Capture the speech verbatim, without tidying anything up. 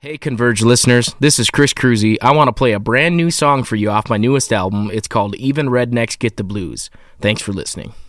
Hey Converge listeners, this is Chris Cruzy. I want to play a brand new song for you off my newest album. It's called Even Rednecks Get the Blues. Thanks for listening.